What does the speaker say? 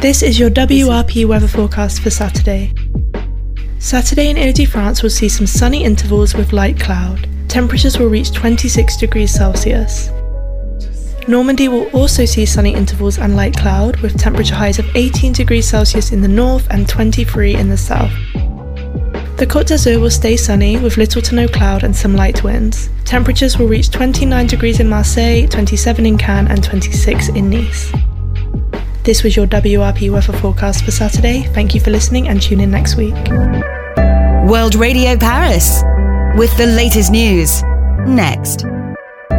This is your WRP weather forecast for Saturday. Saturday in Ile-de-France will see some sunny intervals with light cloud. Temperatures will reach 26 degrees Celsius. Normandy will also see sunny intervals and light cloud with temperature highs of 18 degrees Celsius in the north and 23 in the south. The Côte d'Azur will stay sunny with little to no cloud and some light winds. Temperatures will reach 29 degrees in Marseille, 27 in Cannes and 26 in Nice. This was your WRP weather forecast for Saturday. Thank you for listening and tune in next week. World Radio Paris with the latest news. Next.